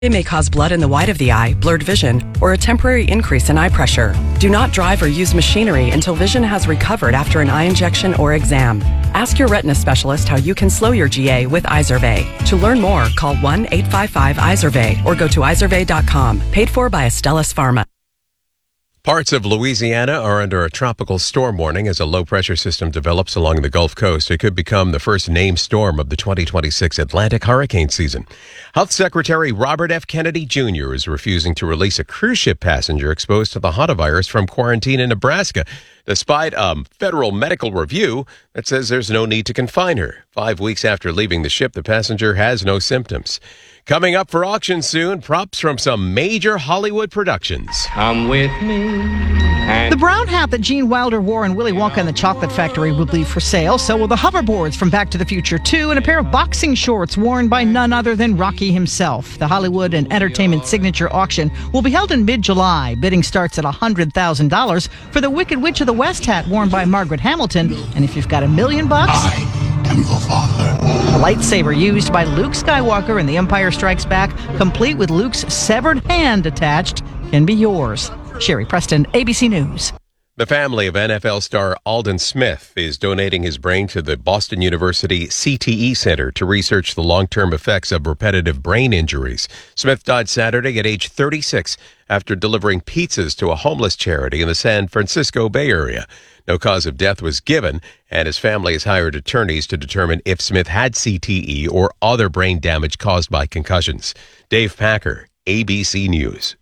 It may cause blood in the white of the eye, blurred vision, or a temporary increase in eye pressure. Do not drive or use machinery until vision has recovered after an eye injection or exam. Ask your retina specialist how you can slow your GA with Izervay. To learn more, call 1-855-IZERVAY or go to izervay.com. Paid for by Astellas Pharma. Parts of Louisiana are under a tropical storm warning as a low-pressure system develops along the Gulf Coast. It could become the first named storm of the 2026 Atlantic hurricane season. Health Secretary Robert F. Kennedy Jr. is refusing to release a cruise ship passenger exposed to the hantavirus from quarantine in Nebraska, despite a federal medical review that says there's no need to confine her. 5 weeks after leaving the ship, the passenger has no symptoms. Coming up for auction soon, props from some major Hollywood productions. Come with me. The brown hat that Gene Wilder wore in Willy Wonka and the Chocolate Factory will be for sale. So will the hoverboards from Back to the Future 2 and a pair of boxing shorts worn by none other than Rocky himself. The Hollywood and Entertainment Signature Auction will be held in mid-July. Bidding starts at $100,000 for the Wicked Witch of the West hat worn by Margaret Hamilton. And if you've got $1 million, I am your father. A lightsaber used by Luke Skywalker in The Empire Strikes Back, complete with Luke's severed hand attached, can be yours. Sherry Preston, ABC News. The family of NFL star Aldon Smith is donating his brain to the Boston University CTE Center to research the long-term effects of repetitive brain injuries. Smith died Saturday at age 36 after delivering pizzas to a homeless charity in the San Francisco Bay Area. No cause of death was given, and his family has hired attorneys to determine if Smith had CTE or other brain damage caused by concussions. Dave Packer, ABC News.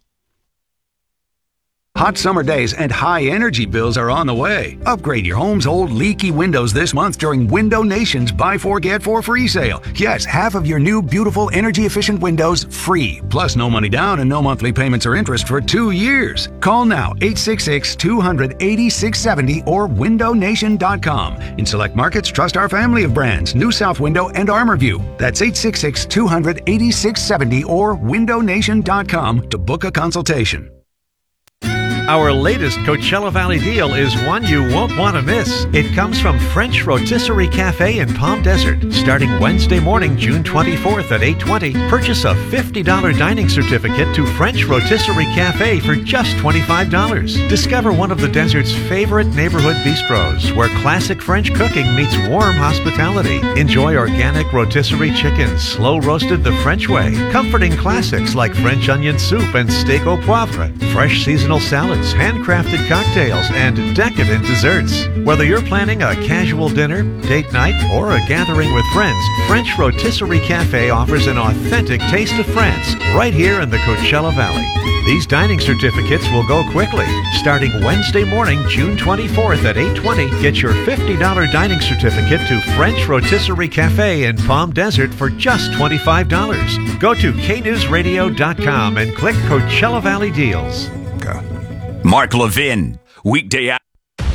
Hot summer days and high energy bills are on the way. Upgrade your home's old leaky windows this month during Window Nation's Buy 4 Get 4 free sale. Yes, half of your new beautiful energy efficient windows free. Plus no money down and no monthly payments or interest for 2 years. Call now 866-200-8670 or windownation.com. In select markets, trust our family of brands, New South Window and ArmorView. That's 866-200-8670 or windownation.com to book a consultation. Our latest Coachella Valley deal is one you won't want to miss. It comes from French Rotisserie Cafe in Palm Desert. Starting Wednesday morning, June 24th at 8:20, purchase a $50 dining certificate to French Rotisserie Cafe for just $25. Discover one of the desert's favorite neighborhood bistros, where classic French cooking meets warm hospitality. Enjoy organic rotisserie chicken, slow roasted the French way, comforting classics like French onion soup and steak au poivre, fresh seasonal salads, handcrafted cocktails, and decadent desserts. Whether you're planning a casual dinner, date night, or a gathering with friends, French Rotisserie Cafe offers an authentic taste of France right here in the Coachella Valley. These dining certificates will go quickly. Starting Wednesday morning, June 24th at 8:20, get your $50 dining certificate to French Rotisserie Cafe in Palm Desert for just $25. Go to knewsradio.com and click Coachella Valley Deals. Mark Levin, weekday out.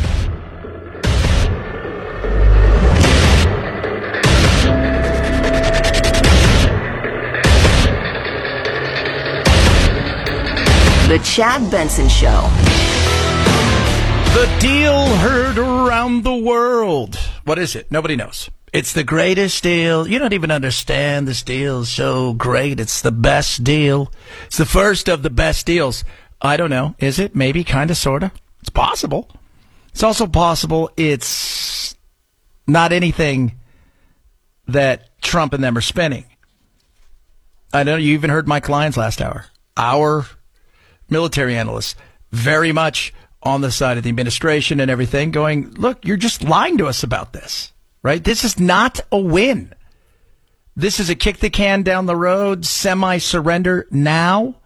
The Chad Benson Show. The deal heard around the world. What is it? Nobody knows. It's the greatest deal. You don't even understand. This deal is so great. It's the best deal. It's the first of the best deals. I don't know. Is it? Maybe, kind of, sort of. It's possible. It's also possible it's not anything that Trump and them are spinning. I know you even heard Mike Lyons last hour. Our military analysts very much on the side of the administration and everything going, look, you're just lying to us about this, right? This is not a win. This is a kick the can down the road, semi-surrender now.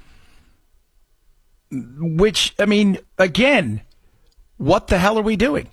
Which, I mean, again, what the hell are we doing?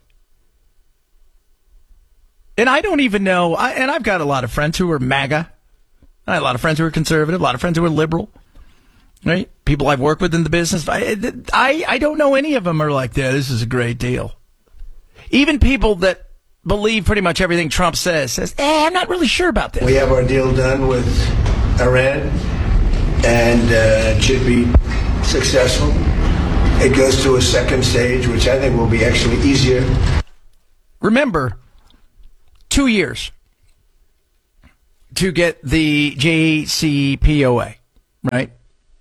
And I don't even know, and I've got a lot of friends who are MAGA. I have a lot of friends who are conservative, a lot of friends who are liberal, right? People I've worked with in the business. I don't know any of them are like, yeah, this is a great deal. Even people that believe pretty much everything Trump says, I'm not really sure about this. We have our deal done with Iran, and it should be successful. It goes to a second stage, which I think will be actually easier. Remember, 2 years to get the JCPOA. right?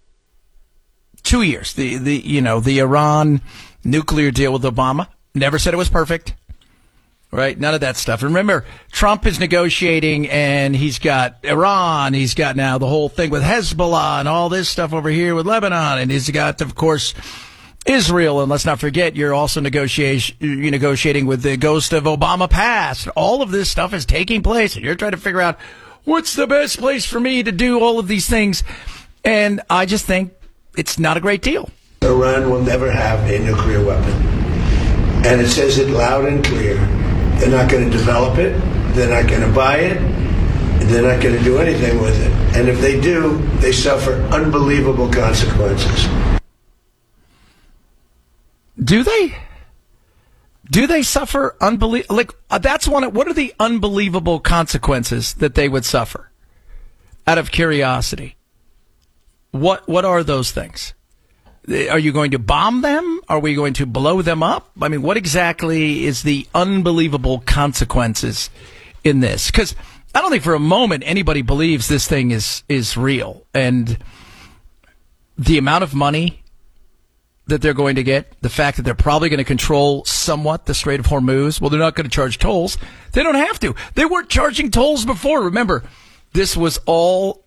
2 years. The Iran nuclear deal with Obama. Never said it was perfect. Right? None of that stuff. Remember, Trump is negotiating, and he's got Iran. He's got now the whole thing with Hezbollah and all this stuff over here with Lebanon. And he's got, of course, Israel. And let's not forget, you're also negotiating with the ghost of Obama past. All of this stuff is taking place, and you're trying to figure out what's the best place for me to do all of these things. And I just think it's not a great deal. Iran will never have a nuclear weapon. And it says it loud and clear. They're not going to develop it. They're not going to buy it. They're not going to do anything with it. And if they do, they suffer unbelievable consequences. Do they? Do they suffer unbelievable? Like, that's one. What are the unbelievable consequences that they would suffer? Out of curiosity, what are those things? Are you going to bomb them? Are we going to blow them up? I mean, what exactly is the unbelievable consequences in this? Because I don't think for a moment anybody believes this thing is real. And the amount of money that they're going to get, the fact that they're probably going to control somewhat the Strait of Hormuz. Well, they're not going to charge tolls. They don't have to. They weren't charging tolls before. Remember, this was all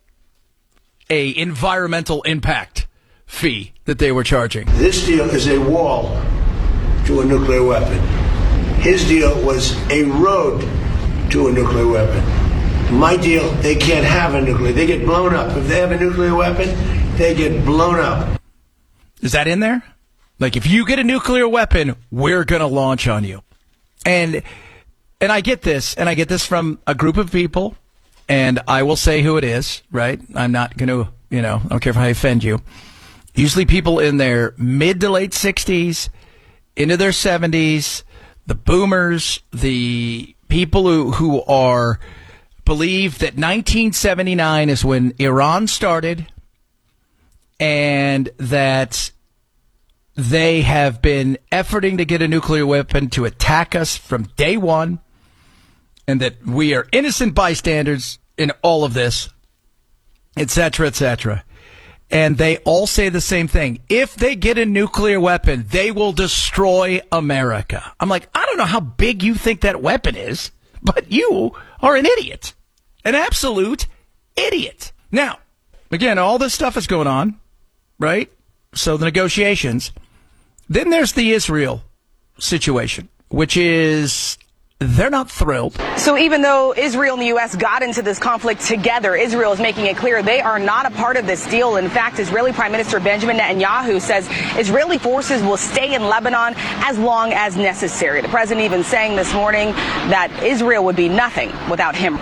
a environmental impact fee that they were charging. This deal is a wall to a nuclear weapon. His deal was a road to a nuclear weapon. My deal, they can't have a nuclear. They get blown up. If they have a nuclear weapon, they get blown up. Is that in there? Like, if you get a nuclear weapon, we're going to launch on you. And I get this, from a group of people, and I will say who it is, right? I'm not going to, I don't care if I offend you. Usually people in their mid to late 60s, into their 70s, the boomers, the people who are believe that 1979 is when Iran started, and that they have been efforting to get a nuclear weapon to attack us from day one, and that we are innocent bystanders in all of this, etc., etc. And they all say the same thing. If they get a nuclear weapon, they will destroy America. I'm like, I don't know how big you think that weapon is, but you are an idiot. An absolute idiot. Now, again, all this stuff is going on, right? So the negotiations. Then there's the Israel situation, which is they're not thrilled. So even though Israel and the U.S. got into this conflict together, Israel is making it clear they are not a part of this deal. In fact, Israeli Prime Minister Benjamin Netanyahu says Israeli forces will stay in Lebanon as long as necessary. The president even saying this morning that Israel would be nothing without him.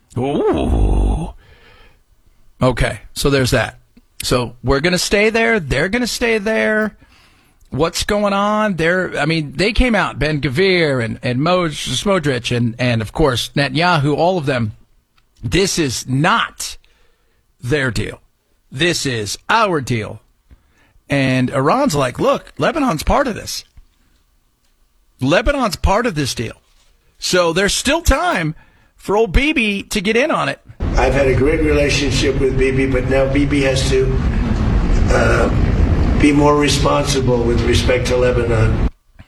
Ooh. Okay, so there's that. So we're going to stay there. They're going to stay there. What's going on there? They came out, Ben-Gvir and Smotrich and of course, Netanyahu, all of them. This is not their deal. This is our deal. And Iran's like, look, Lebanon's part of this. Lebanon's part of this deal. So there's still time for old Bibi to get in on it. I've had a great relationship with Bibi, but now Bibi has to be more responsible with respect to Lebanon.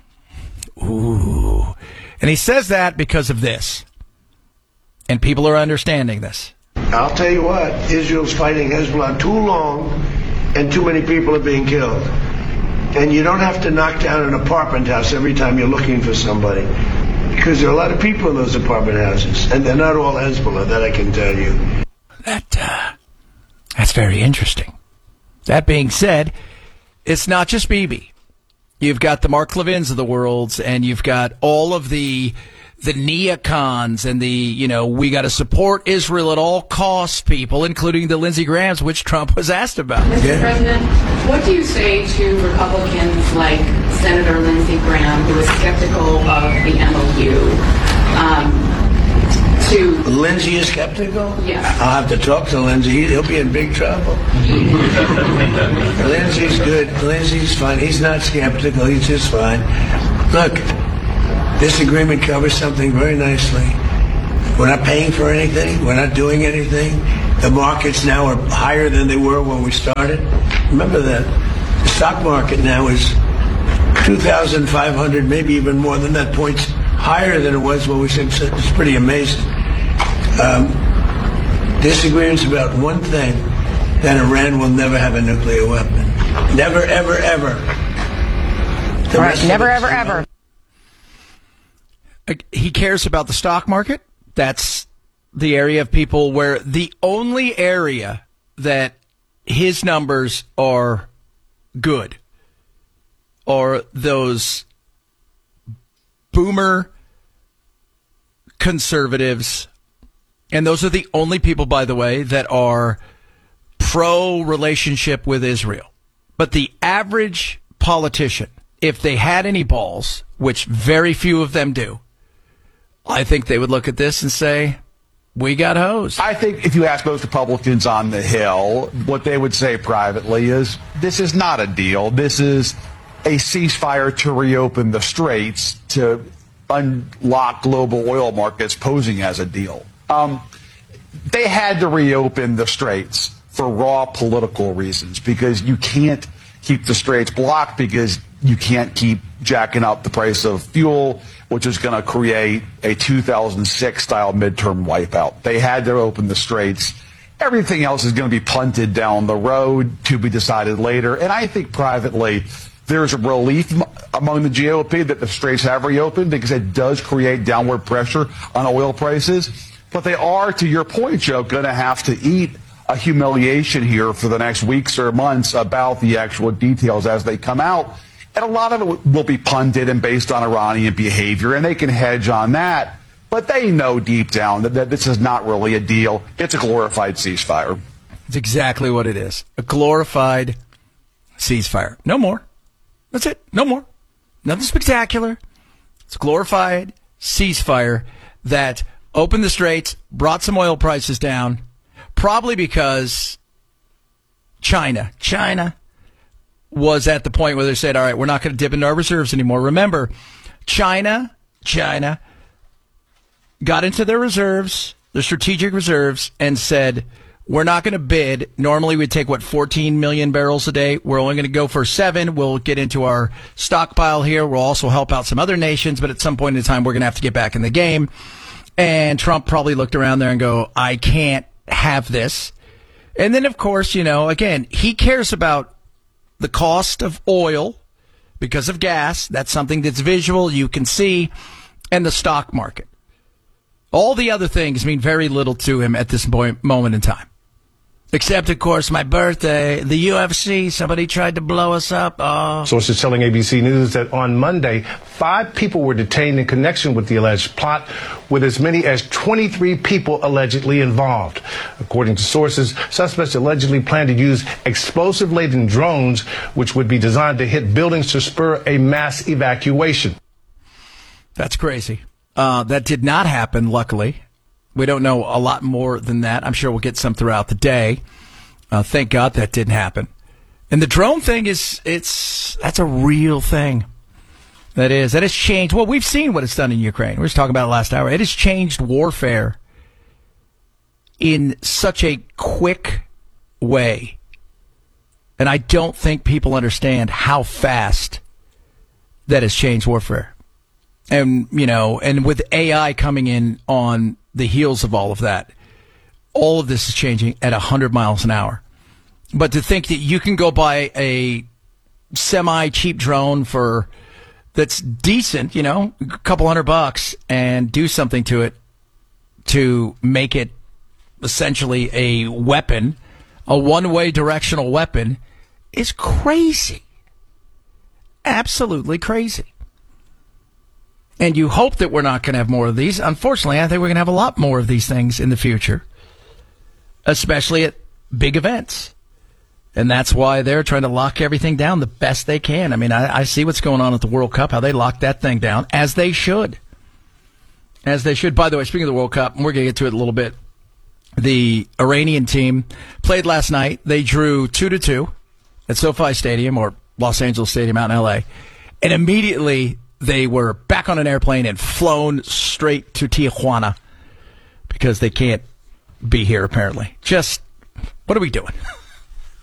Ooh. And he says that because of this. And people are understanding this. I'll tell you what, Israel's fighting Hezbollah too long, and too many people are being killed. And you don't have to knock down an apartment house every time you're looking for somebody, because there are a lot of people in those apartment houses, and they're not all Hezbollah, that I can tell you. That's very interesting. That being said, it's not just Bibi. You've got the Mark Levins of the world, and you've got all of the neocons and we got to support Israel at all costs people, including the Lindsey Grahams, which Trump was asked about. Mr. President, what do you say to Republicans like Senator Lindsey Graham, who is skeptical of the MOU? Lindsey is skeptical? Yes. I'll have to talk to Lindsey. He'll be in big trouble. Lindsey's good. Lindsey's fine. He's not skeptical. He's just fine. Look, this agreement covers something very nicely. We're not paying for anything. We're not doing anything. The markets now are higher than they were when we started. Remember that. The stock market now is 2,500, maybe even more than that, points higher than it was when we said it's pretty amazing. Disagreements about one thing, that Iran will never have a nuclear weapon. Never, ever, ever. All right, never, ever, ever. He cares about the stock market. That's the area of people where the only area that his numbers are good are those boomer conservatives. And those are the only people, by the way, that are pro-relationship with Israel. But the average politician, if they had any balls, which very few of them do, I think they would look at this and say, we got hosed. I think if you ask most Republicans on the Hill, what they would say privately is, this is not a deal. This is a ceasefire to reopen the straits to unlock global oil markets, posing as a deal. They had to reopen the straits for raw political reasons, because you can't keep the straits blocked, because you can't keep jacking up the price of fuel, which is going to create a 2006-style midterm wipeout. They had to open the straits. Everything else is going to be punted down the road to be decided later. And I think privately there's a relief among the GOP that the straits have reopened, because it does create downward pressure on oil prices. But they are, to your point, Joe, going to have to eat a humiliation here for the next weeks or months about the actual details as they come out. And a lot of it will be punted and based on Iranian behavior, and they can hedge on that. But they know deep down that this is not really a deal. It's a glorified ceasefire. It's exactly what it is. A glorified ceasefire. No more. That's it. No more. Nothing spectacular. It's a glorified ceasefire that opened the straits, brought some oil prices down, probably because China was at the point where they said, all right, we're not going to dip into our reserves anymore. Remember, China got into their reserves, their strategic reserves, and said, we're not going to bid. Normally we'd take, 14 million barrels a day. We're only going to go for 7. We'll get into our stockpile here. We'll also help out some other nations, but at some point in time, we're going to have to get back in the game. And Trump probably looked around there and go, I can't have this. And then, of course, again, he cares about the cost of oil because of gas. That's something that's visual, you can see, and the stock market. All the other things mean very little to him at this moment in time. Except, of course, my birthday, the UFC, somebody tried to blow us up. Oh. Sources telling ABC News that on Monday, 5 people were detained in connection with the alleged plot, with as many as 23 people allegedly involved. According to sources, suspects allegedly plan to use explosive-laden drones, which would be designed to hit buildings to spur a mass evacuation. That's crazy. That did not happen, luckily. We don't know a lot more than that. I'm sure we'll get some throughout the day. Thank God that didn't happen. And the drone thing that's a real thing. That has changed. Well, we've seen what it's done in Ukraine. We were just talking about it last hour. It has changed warfare in such a quick way. And I don't think people understand how fast that has changed warfare. And, and with AI coming in on the heels of all of that, all of this is changing at 100 miles an hour. But to think that you can go buy a semi-cheap drone that's decent, a couple $100, and do something to it to make it essentially a weapon, a one-way directional weapon, is crazy. Absolutely crazy. And you hope that we're not going to have more of these. Unfortunately, I think we're going to have a lot more of these things in the future, especially at big events. And that's why they're trying to lock everything down the best they can. I mean, I see what's going on at the World Cup, how they locked that thing down, as they should. As they should. By the way, speaking of the World Cup, and we're going to get to it in a little bit, the Iranian team played last night. They drew 2-2 at SoFi Stadium, or Los Angeles Stadium out in L.A., and immediately they were back on an airplane and flown straight to Tijuana because they can't be here, apparently. Just, what are we doing?